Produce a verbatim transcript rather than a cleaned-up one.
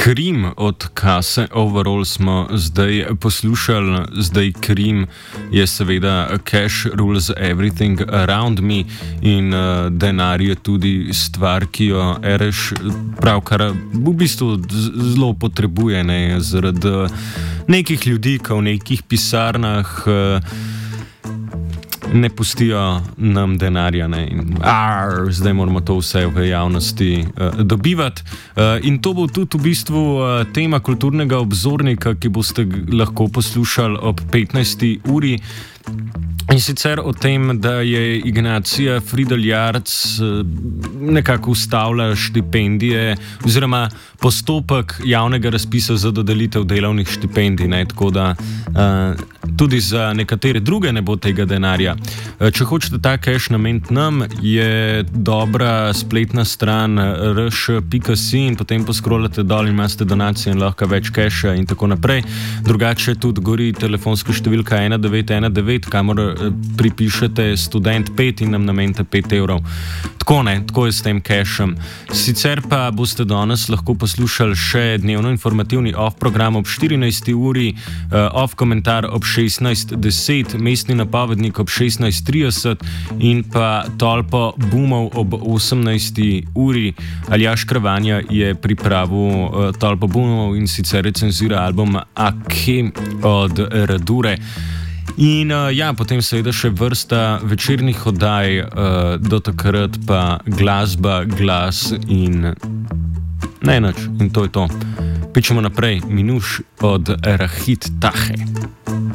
Krim od Kase Overall smo zdaj poslušali, zdaj Krim je seveda Cash Rules Everything Around Me in uh, denar je tudi stvar, ki jo Ereš pravkar v bistvu zelo potrebuje, ne, zaradi nekih ljudi, ki v nekih pisarnah uh, ne pustijo nam denarja, ne, in ar, zdaj moramo to vse v javnosti uh, dobivati. Uh, in to bo tudi v bistvu uh, tema kulturnega obzornika, ki boste lahko poslušali ob petnajsti uri. In sicer o tem, da je Ignacija Fridl Jarc nekako ustavila štipendije oziroma postopek javnega razpisa za dodelitev delovnih štipendij, ne, tako da uh, tudi za nekatere druge ne bo tega denarja. Uh, če hočete ta cash nameniti nam, je dobra spletna stran r š pika si in potem poskrolate dol in imate donacije in lahko več casha in tako naprej. Drugače tudi gori telefonska številka ena devet ena devet, kamor pripišete študent pet in nam namenite pet evrov. Tako ne, tako je s tem cashom. Sicer pa boste danes lahko poslušali še dnevno informativni off program ob štirinajsti uri, uh, off komentar ob šestnajst deset, mestni napovednik ob šestnajst trideset in pa tolpo boomov ob osemnajsti uri. Aljaž Kravanja je pripravil uh, tolpo boomov in sicer recenzira album Ake od Radure. In uh, ja, potem seveda še vrsta večernih oddaj, uh, do takrat pa glasba, glas in ne nič. In to je to. Pičemo naprej, Minuš od Rahit Tahe.